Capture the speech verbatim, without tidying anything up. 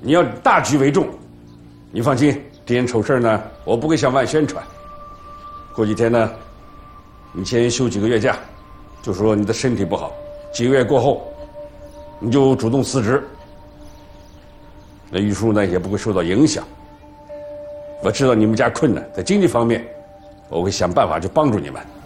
你要大局为重。你放心，这件丑事呢，我不会向外宣传。过几天呢，你先休几个月假，就说你的身体不好。几个月过后，你就主动辞职。那玉树呢也不会受到影响。我知道你们家困难，在经济方面，我会想办法去帮助你们。